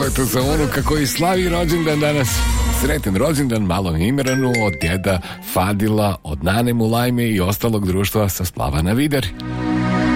Čoletu za unuka koji slavi rođendan danas. Sretan rođendan malom Imranu od djeda Fadila, od nane Mulajme i ostalog društva sa Splava na Vidari.